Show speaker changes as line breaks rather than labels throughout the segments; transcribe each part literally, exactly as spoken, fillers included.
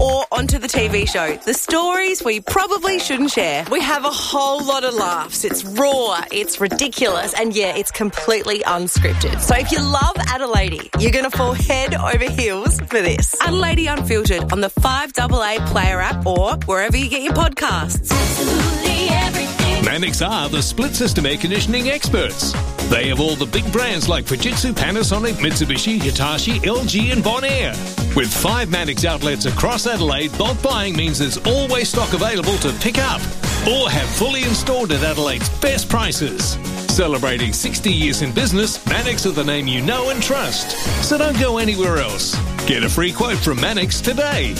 or onto the T V show. The stories we probably shouldn't share.
We have a whole lot of laughs. It's raw, it's ridiculous, and yeah, it's completely unscripted. So if you love Adelaide, you're going to fall head over heels for this.
Adelaide Unfiltered on the five A A Player app or wherever you get your podcasts.
Absolutely everything.
Mannix are the split system air conditioning experts. They have all the big brands like Fujitsu, Panasonic, Mitsubishi, Hitachi, L G and Bonaire. With five Mannix outlets across Adelaide, bulk buying means there's always stock available to pick up or have fully installed at Adelaide's best prices. Celebrating sixty years in business, Mannix are the name you know and trust. So don't go anywhere else. Get a free quote from Mannix today.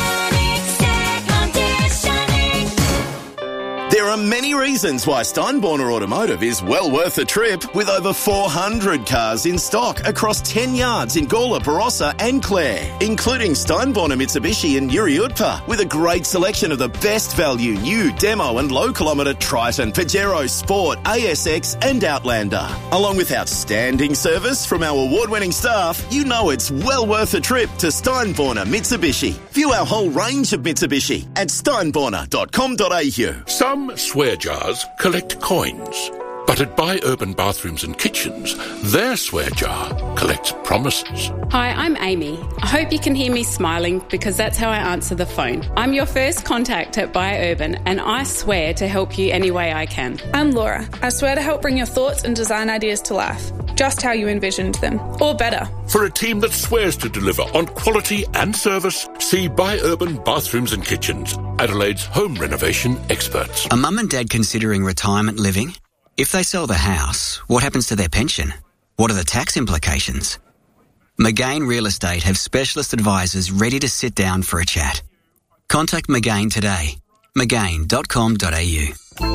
There are many reasons why Steinborner Automotive is well worth a trip, with over four hundred cars in stock across ten yards in Gawler, Barossa and Clare, including Steinborner Mitsubishi and Yuri Utpa, with a great selection of the best value new demo and low kilometre Triton, Pajero Sport, A S X and Outlander. Along with outstanding service from our award-winning staff, you know it's well worth a trip to Steinborner Mitsubishi. View our whole range of Mitsubishi at steinborner dot com dot a u.
Some swear jars collect coins, but at Buy Urban Bathrooms and Kitchens, their swear jar collects promises.
Hi, I'm Amy. I hope you can hear me smiling because that's how I answer the phone. I'm your first contact at Buy Urban, and I swear to help you any way I can.
I'm Laura. I swear to help bring your thoughts and design ideas to life, just how you envisioned them, or better.
For a team that swears to deliver on quality and service, see Buy Urban Bathrooms and Kitchens, Adelaide's home renovation experts.
A mum and dad considering retirement living? If they sell the house, what happens to their pension? What are the tax implications? McGain Real Estate have specialist advisors ready to sit down for a chat. Contact McGain today. McGain dot com dot a u.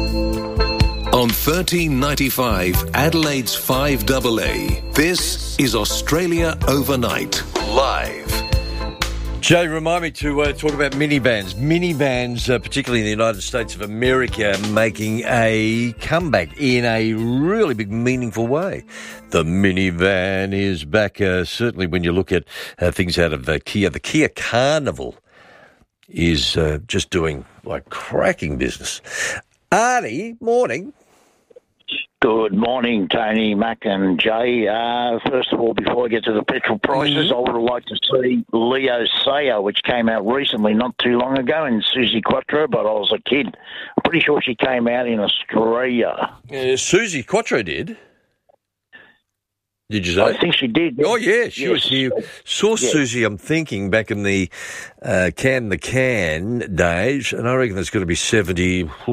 On thirteen ninety-five, Adelaide's five A A, this is Australia Overnight, live.
Jay, remind me to uh, talk about minivans. Minivans, uh, particularly in the United States of America, making a comeback in a really big, meaningful way. The minivan is back, uh, certainly when you look at uh, things out of uh, Kia. The Kia Carnival is uh, just doing, like, cracking business. Arnie, morning.
Good morning, Tony, Mac and Jay. Uh, first of all, before I get to the petrol prices, mm-hmm. I would have liked to see Leo Sayer, which came out recently, not too long ago, in Susie Quattro, but I was a kid. I'm pretty sure she came out in Australia.
Uh, Susie Quattro did? Did you say?
I think she did.
Oh, yeah, she
yes.
was here. Saw yes. Susie, I'm thinking, back in the uh, Can the Can days, and I reckon there's going to be seventy. I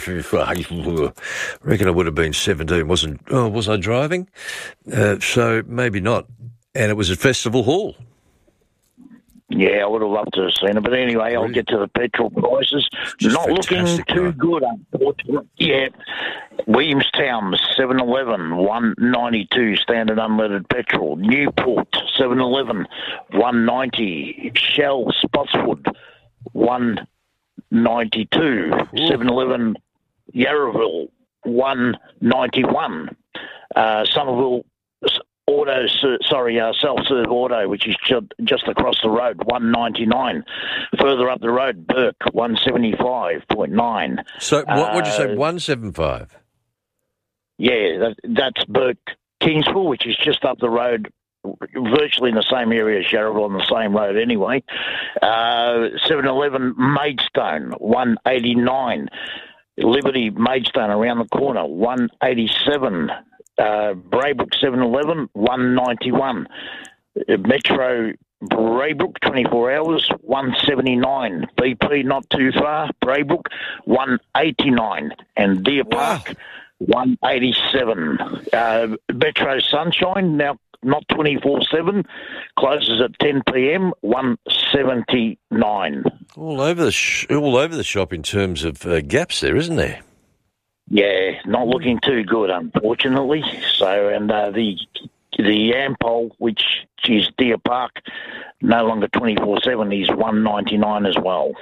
reckon I would have been seventeen. Wasn't, oh, was I driving? Uh, so maybe not. And it was at Festival Hall.
Yeah, I would have loved to have seen it. But anyway, I'll get to the petrol prices.
Just
Not looking too
right?
good, unfortunately. Yeah. Williamstown, seven eleven, one ninety-two standard unleaded petrol. Newport, seven eleven, one ninety. Shell, Spotswood, one ninety-two. seven eleven, Yarraville, one ninety-one. Uh, Somerville, Auto, sorry, uh, self-serve auto, which is just across the road, one ninety-nine. Further up the road, Burke, one seventy-five point nine.
So what would you say,
uh,
one seventy-five?
Yeah, that, that's Burke Kingsville, which is just up the road, virtually in the same area as Yarraville on the same road anyway. Uh, seven eleven Maidstone, one eighty-nine. Liberty Maidstone around the corner, one eighty-seven. Uh, Braybrook seven eleven, one ninety-one. Uh, Metro Braybrook, twenty-four hours, one seventy-nine. B P not too far, Braybrook, one eighty-nine. And Deer Park, wow. one eighty-seven. Uh, Metro Sunshine, now not twenty-four seven, closes at ten p.m, one seventy-nine.
All over the sh- all over the shop in terms of uh, gaps there, isn't there?
Yeah, not looking too good, unfortunately. So, and uh, the the Ampol, which is Deer Park, no longer twenty-four seven, is one ninety-nine as well.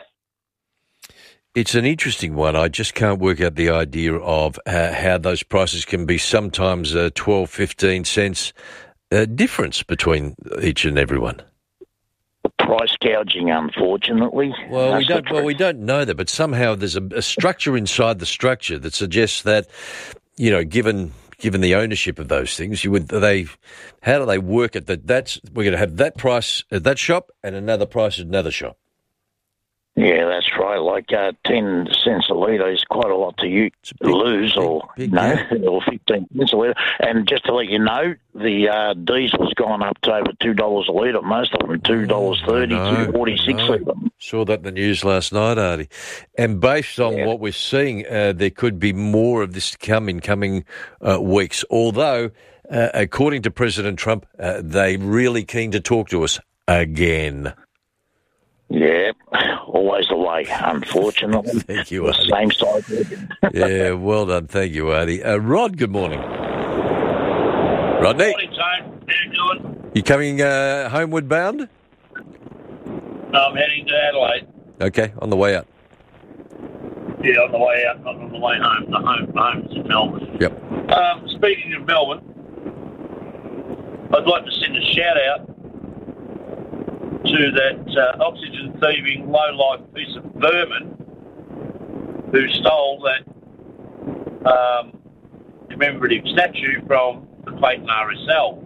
It's an interesting one. I just can't work out the idea of uh, how those prices can be sometimes uh, twelve, fifteen cents uh, difference between each and every one.
price gouging, unfortunately.
Well, we
That's the
don't. Well, we don't know that, but somehow there's a, a structure inside the structure that suggests that, you know, given given the ownership of those things, you would they. How do they work it? That that's we're going to have that price at that shop and another price at another shop.
Yeah, that's right. Like uh, ten cents a litre is quite a lot to you big, lose, big, or big, no, yeah. or fifteen cents a litre. And just to let you know, the uh, diesel's gone up to over two dollars a litre. Most of them two dollars thirty, two forty six a litre.
Saw that in the news last night, Artie. And based on yeah. what we're seeing, uh, there could be more of this to come in coming uh, weeks. Although, uh, according to President Trump, uh, they're really keen to talk to us again.
Yeah, always the way, unfortunately.
Thank you, Artie.
Same side.
Yeah, well done. Thank you, Artie. Uh, Rod, good morning. Rodney?
Good morning, Tone. How you doing?
You coming uh, homeward bound?
No, I'm heading to Adelaide.
Okay, on the way out.
Yeah, on the way out, not on the way home. The home, the home's in Melbourne.
Yep.
Um, speaking of Melbourne, I'd like to send a shout-out to that uh, oxygen-thieving, low-life piece of vermin who stole that um, commemorative statue from the Clayton R S L.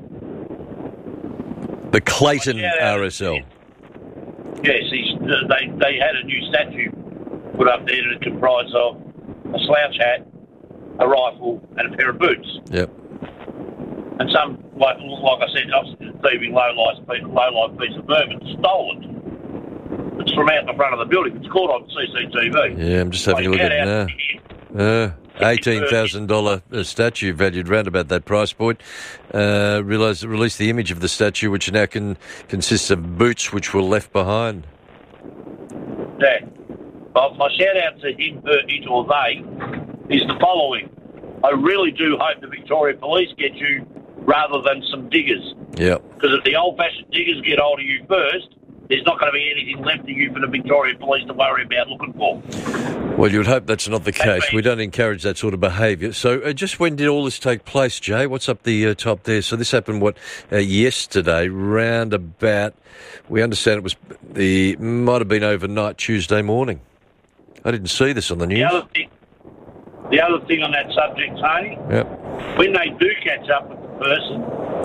The Clayton R S L?
Yes, he's, they, they had a new statue put up there that comprised of a slouch hat, a rifle, and a pair of boots.
Yep.
And some, like, like I said, oxygen-thieving, low-life low-life piece of vermin stole it. It's from out the front of the building. It's caught on C C T V.
Yeah, I'm just having like, a look at it now. Uh, eighteen thousand dollars statue valued round about that price point. Uh, realised, released the image of the statue, which now can consists of boots which were left behind.
Yeah. Well, my shout-out to him, her, it, or they is the following. I really do hope the Victoria Police get you rather than some diggers.
Yeah.
Because if the old-fashioned diggers get hold of you first, there's not going to be anything left of you for the Victoria Police to worry about looking for.
Well, you would hope that's not the case. We don't encourage that sort of behaviour. So uh, just when did all this take place, Jay? What's up the uh, top there? So this happened, what, uh, yesterday, round about, we understand it was, the might have been overnight Tuesday morning. I didn't see this on the news.
The other thing, the other thing on that subject, Tony,
yep.
when they do catch up with the person,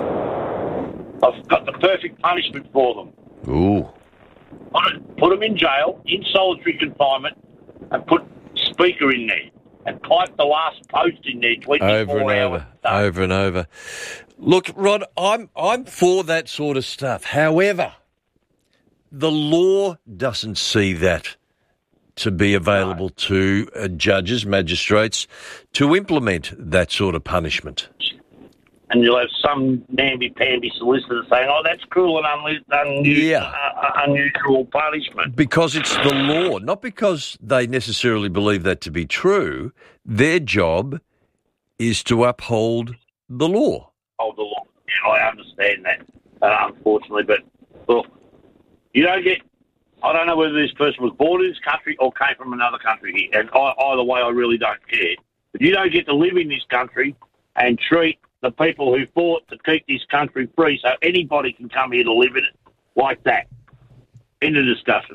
I've got the perfect punishment for them.
Ooh.
Put, put them in jail, in solitary confinement, and put speaker in there and pipe the last post in there twenty-four
over and
hours.
over, over and over. Look, Rod, I'm I'm for that sort of stuff. However, the law doesn't see that to be available no. to uh, judges, magistrates, to implement that sort of punishment.
And you'll have some namby-pamby solicitor saying, oh, that's cruel and un- un-
yeah.
uh, unusual punishment.
Because it's the law, not because they necessarily believe that to be true. Their job is to uphold the law.
Uphold the law. Yeah, I understand that, uh, unfortunately. But, look, you don't get... I don't know whether this person was born in this country or came from another country here. And I, either way, I really don't care. But you don't get to live in this country and treat the people who fought to keep this country free so anybody can come here to live in it like that. End of discussion.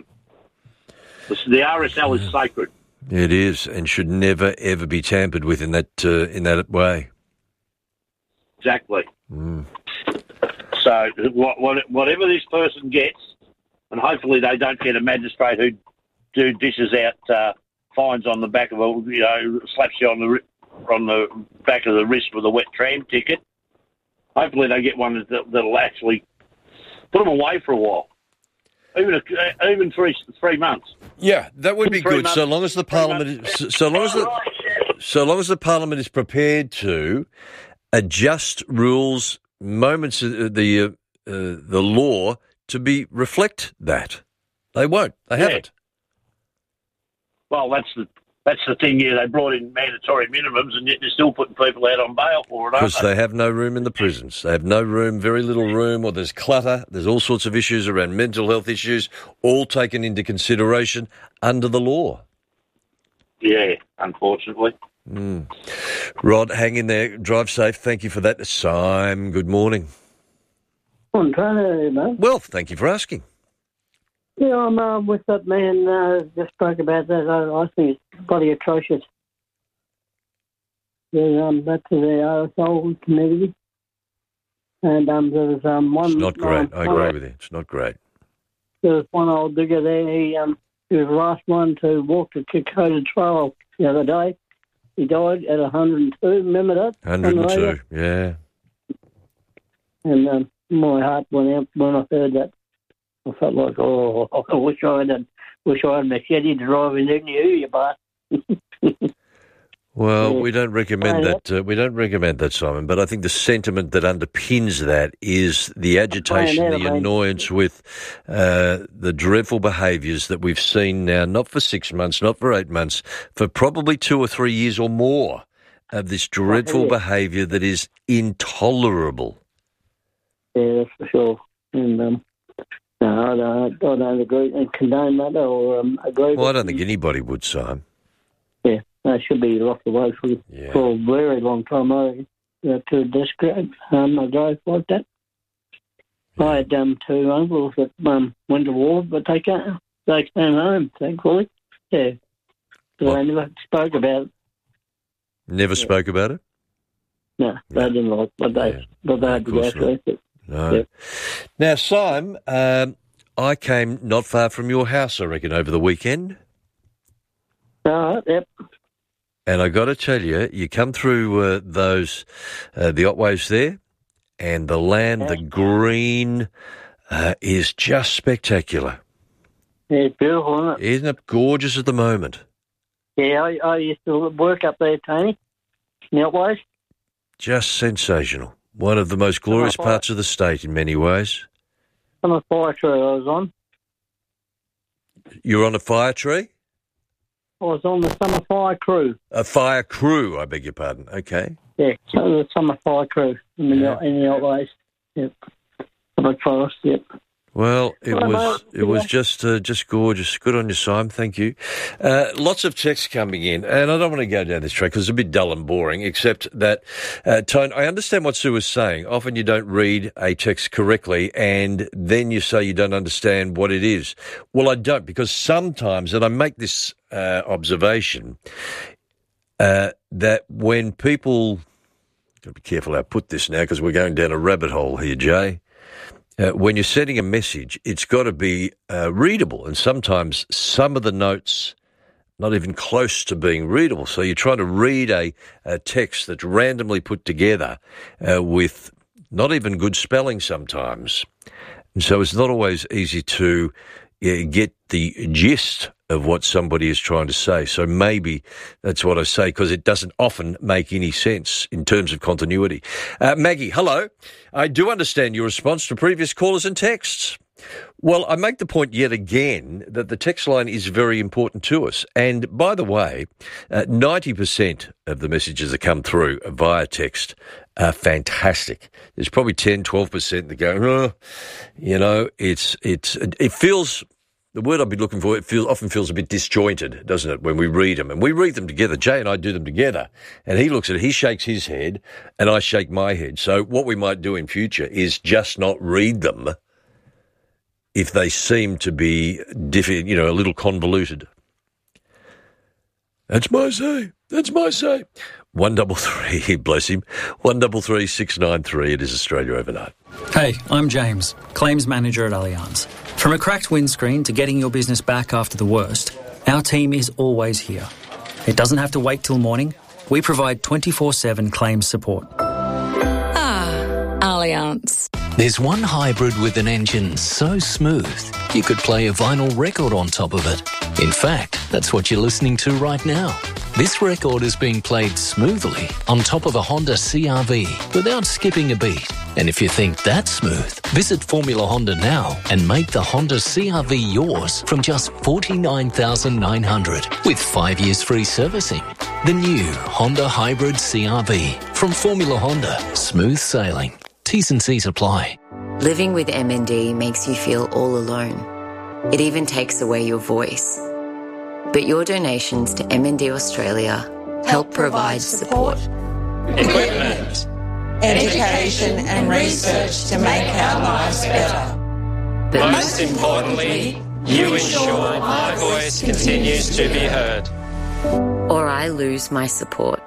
The R S L is sacred.
It is, and should never, ever be tampered with in that uh, in that way.
Exactly.
Mm.
So what, what, whatever this person gets, and hopefully they don't get a magistrate who do dishes out uh, fines on the back of a, you know, slaps you on the on the back of the wrist with a wet tram ticket. Hopefully they get one that, that'll actually put them away for a while, even a, uh, even three three months.
Yeah, that would be good.
Months,
so long as the parliament, is, so long as the, so long as the parliament is prepared to adjust rules, moments of the uh, uh, the law to be reflect that. They won't. They
yeah.
haven't.
Well, that's the that's the thing. Yeah, they brought in mandatory minimums, and yet they're still putting people out on bail for it.
Because
they?
they have no room in the prisons. They have no room, very little room, or there's clutter. There's all sorts of issues around mental health issues, all taken into consideration under the law.
Yeah, unfortunately.
Mm. Rod, hang in there. Drive safe. Thank you for that. Sime, good morning.
Morning, Tony. How are you, mate?
Well, thank you for asking.
Yeah, I'm uh, with that man uh, just spoke about that. I, I think it's bloody atrocious. Yeah, um, that's the aerosol community. And um, there was um, one...
It's not great.
Um,
I agree with you. It's not great.
There was one old digger there. He, um, he was the last one to walk the Kokoda Trail the other day. He died at one hundred and two. Remember that?
one hundred and two, yeah.
And um, my heart went out when I heard that. I felt like, oh, I wish I had a, wish I had a machete driving in you, you bastard.
Well,
Yeah.
we don't recommend
Yeah.
that. Uh, we don't recommend that, Simon. But I think the sentiment that underpins that is the agitation,
that,
the
mate.
annoyance with uh, the dreadful behaviours that we've seen now, not for six months, not for eight months, for probably two or three years or more, of this dreadful
yeah.
behaviour that is intolerable.
Yeah, that's for sure. And um, no, I don't, I don't agree and condone that or um, agree.
Well, I
with
don't think anybody would, Simon.
Yeah, that should be locked away for,
Yeah.
for a very long time. I uh, to a disgrade um, a guy like that. I had um, two uncles that um, went to war, but they came, they came home, thankfully. Yeah. So they never spoke about it.
Never spoke about it?
No, they didn't like what they, what they had to go through. But,
No.
yeah.
Now, Simon, um, I came not far from your house, I reckon, over the weekend.
All right, yep.
And I got to tell you, you come through uh, those, uh, the Otways there, and the land, the green, uh, is just spectacular.
Yeah, it's beautiful, isn't it?
Isn't it gorgeous at the moment?
Yeah, I, I used to work up there, Tony, in the Otways.
Just sensational. One of the most glorious parts of the state in many ways.
On a fire tree I was on.
You're on a fire tree?
I was on the summer fire crew.
A fire crew, I beg your pardon. Okay.
Yeah, so the summer fire crew in the,
Yeah.
in the Otways. Yep. Public forest, yep.
Well, it
Hello,
was
mate.
it was
Yeah.
just uh, just gorgeous. Good on you, Simon. Thank you. Uh, lots of texts coming in, and I don't want to go down this track because it's a bit dull and boring. Except that, uh, Tone, I understand what Sue was saying. Often you don't read a text correctly, and then you say you don't understand what it is. Well, I don't, because sometimes, and I make this uh, observation, uh, that when people, got to be careful how I put this now because we're going down a rabbit hole here, Jay. Uh, when you're sending a message, it's got to be uh, readable, and sometimes some of the notes not even close to being readable. So you're trying to read a, a text that's randomly put together uh, with not even good spelling sometimes. And so it's not always easy to uh, get the gist of what somebody is trying to say. So maybe that's what I say, because it doesn't often make any sense in terms of continuity. Uh, Maggie, hello. I do understand your response to previous callers and texts. Well, I make the point yet again that the text line is very important to us. And by the way, uh, ninety percent of the messages that come through via text are fantastic. There's probably ten, twelve percent that go, oh, you know, it's, it's, it feels... The word I'd be looking for, it feel, often feels a bit disjointed, doesn't it, when we read them? And we read them together. Jay and I do them together. And he looks at it, he shakes his head, and I shake my head. So what we might do in future is just not read them if they seem to be, diffi- you know, a little convoluted. That's my say. That's my say. One double three, bless him. One double three six nine three. It is Australia Overnight.
Hey, I'm James, Claims Manager at Allianz. From a cracked windscreen to getting your business back after the worst, our team is always here. It doesn't have to wait till morning. We provide twenty-four seven claims support.
Ah, Allianz.
There's one hybrid with an engine so smooth you could play a vinyl record on top of it. In fact, that's what you're listening to right now. This record is being played smoothly on top of a Honda C R V without skipping a beat. And if you think that's smooth, visit Formula Honda now and make the Honda C R V yours from just forty-nine thousand nine hundred dollars with five years free servicing. The new Honda Hybrid C R V from Formula Honda. Smooth sailing. T's and C's apply.
Living with M N D makes you feel all alone. It even takes away your voice. But your donations to M N D Australia help provide support,
equipment, education and research to make our lives better.
But
most importantly,
You ensure my voice continues to be heard.
Or I lose my support.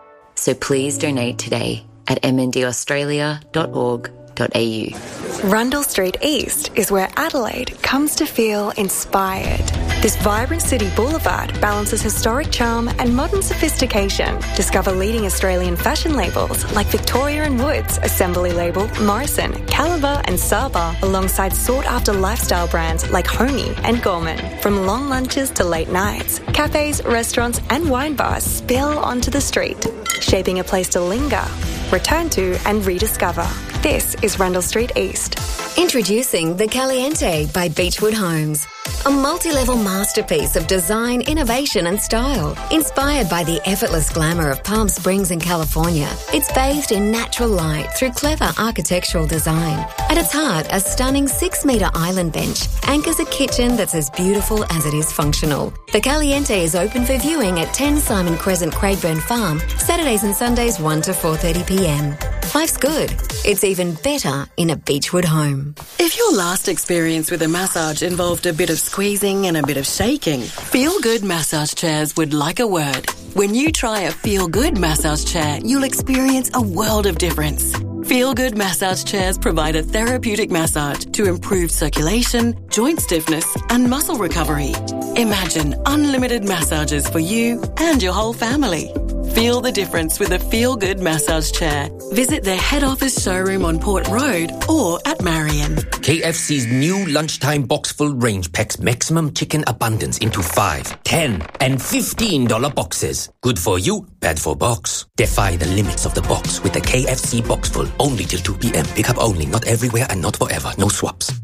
So please donate today at m n d australia dot org dot a u.
Rundle Street East is where Adelaide comes to feel inspired. This vibrant city boulevard balances historic charm and modern sophistication. Discover leading Australian fashion labels like Victoria and Woods, Assembly Label, Morrison, Caliber and Saba, alongside sought-after lifestyle brands like Homey and Gorman. From long lunches to late nights, cafes, restaurants and wine bars spill onto the street, shaping a place to linger, return to and rediscover. This is Rundle Street East.
Introducing The Caliente by Beechwood Homes. A multi-level masterpiece of design, innovation and style. Inspired by the effortless glamour of Palm Springs in California, it's bathed in natural light through clever architectural design. At its heart, a stunning six-metre island bench anchors a kitchen that's as beautiful as it is functional. The Caliente is open for viewing at ten Simon Crescent, Craigburn Farm, Saturdays and Sundays one to four thirty p m. Life's good. It's even better in a Beechwood home.
If your last experience with a massage involved a bit of squeezing and a bit of shaking, Feel Good Massage Chairs would like a word. When you try a Feel Good massage chair, you'll experience a world of difference. Feel Good Massage Chairs provide a therapeutic massage to improve circulation, joint stiffness and muscle recovery. Imagine unlimited massages for you and your whole family. Feel the difference with a Feel Good massage chair. Visit their head office showroom on Port Road or at Marion.
K F C's new lunchtime box-full range packs maximum chicken abundance into five, ten and fifteen dollar boxes. Good for you, bad for box. Defy the limits of the box with the K F C box-full. Only till two p m. Pick up only, not everywhere and not forever. No swaps.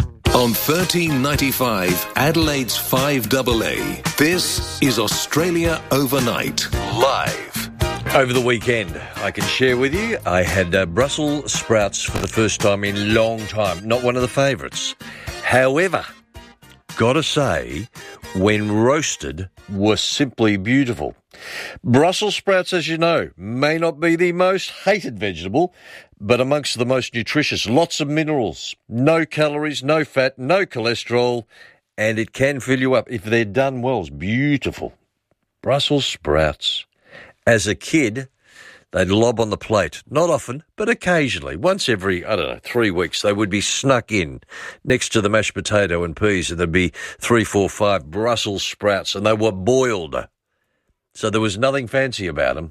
On thirteen ninety-five, Adelaide's five double A, this is Australia Overnight, live.
Over the weekend, I can share with you, I had uh, Brussels sprouts for the first time in a long time. Not one of the favourites. However, gotta say, when roasted, were simply beautiful. Brussels sprouts, as you know, may not be the most hated vegetable, but amongst the most nutritious. Lots of minerals, no calories, no fat, no cholesterol, and it can fill you up if they're done well. It's beautiful. Brussels sprouts. As a kid, they'd lob on the plate. Not often, but occasionally. Once every, I don't know, three weeks, they would be snuck in next to the mashed potato and peas, and there'd be three, four, five Brussels sprouts, and they were boiled. So there was nothing fancy about them.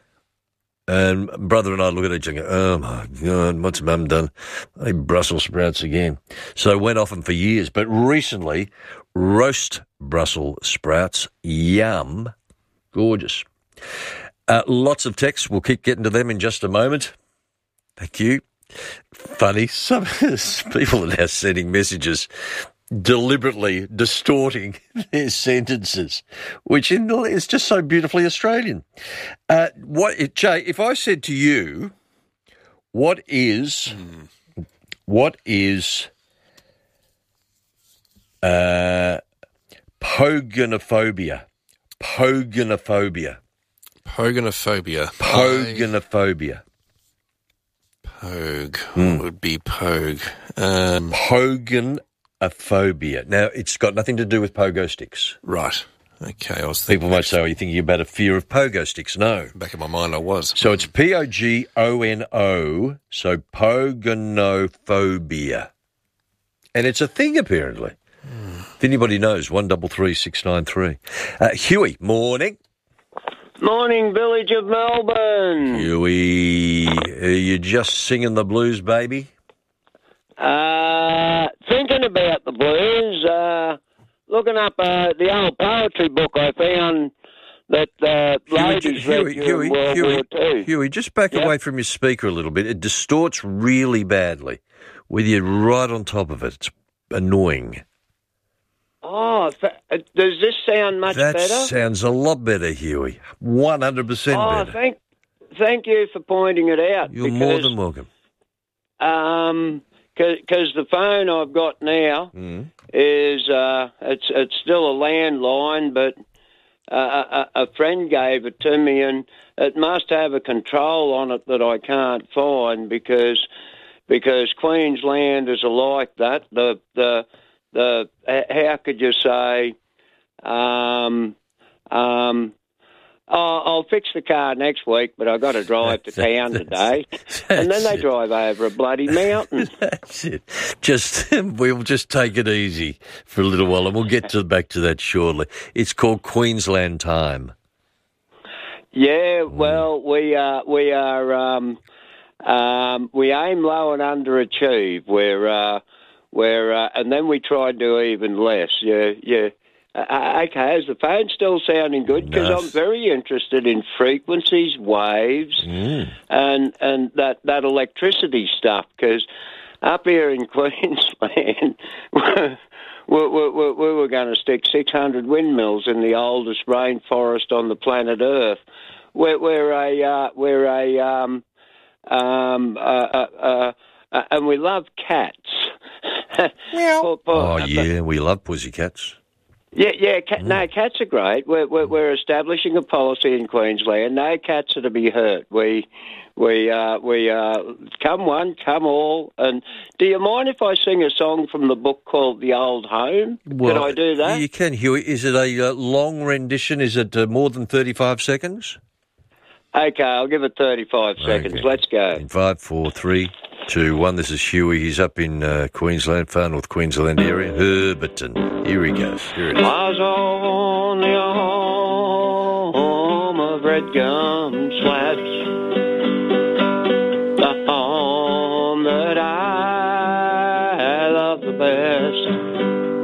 And brother and I look at each other and go, oh, my God, what's Mum done? Hey, Brussels sprouts again. So I went off them for years. But recently, roast Brussels sprouts, yum, gorgeous. Uh, lots of texts. We'll keep getting to them in just a moment. Thank you. Funny. Some people are now sending messages deliberately distorting their sentences, which is just so beautifully Australian. Uh, what, Jay, if I said to you, what is, mm. what is uh, poganophobia? Poganophobia.
Poganophobia.
Poganophobia.
Pogue.
Mm.
What would be pogue? Um,
Pogan. A phobia. Now, it's got nothing to do with pogo sticks.
Right. Okay. I was
People might say, oh, you're thinking about a fear of pogo sticks. No.
Back in my mind, I was.
So it's P O G O N O, so poganophobia. And it's a thing, apparently. Hmm. If anybody knows, one double three six nine three. Uh, Huey, morning.
Morning, village of Melbourne.
Huey, are you just singing the blues, baby?
Uh, thinking about the blues, uh, looking up uh, the old poetry book I found that uh, ladies read
Huey,
during
Huey,
World
Huey,
War Two.
Huey, just back
yep.
away from your speaker a little bit. It distorts really badly with you right on top of it. It's annoying.
Oh, does this sound much
that
better?
That sounds a lot better, Huey. one hundred percent
oh,
better.
thank, thank you for pointing it out.
You're
because,
more than welcome.
Um... Because the phone I've got now
mm.
is uh, it's it's still a landline, but uh, a, a friend gave it to me, and it must have a control on it that I can't find because because Queenslanders are like that. The the the how could you say, um, um, oh, I'll fix the car next week, but I've got to drive to town today. And then they
it.
drive over a bloody mountain.
That's it. Just we'll just take it easy for a little while, and we'll get to back to that shortly. It's called Queensland Time.
Yeah, well, we are we are um, um, we aim low and underachieve. We're uh, we're uh, and then we try to do even less. Yeah, yeah. Uh, okay, is the phone still sounding good? Because
Nice.
I'm very interested in frequencies, waves,
Mm.
and and that, that electricity stuff. Because up here in Queensland, we, we, we, we were going to stick six hundred windmills in the oldest rainforest on the planet Earth. We're, we're a uh, we're a um, um, uh, uh, uh, uh, and we love cats. For- for-
Oh, yeah, we love pussycats.
Yeah, yeah. Cat, No, cats are great. We're, we're we're establishing a policy in Queensland. No cats are to be hurt. We we uh, we uh, come one, come all. And do you mind if I sing a song from the book called The Old Home?
Well,
Could I do that?
You can, Huey. Is it a uh, long rendition? Is it uh, more than thirty-five seconds?
Okay, I'll give it thirty-five seconds.
Okay.
Let's go.
In five, four, three, two, one. This is Huey. He's up in uh, Queensland, far north Queensland area, Herberton. Here he goes. Here it is.
Was on the home of red gum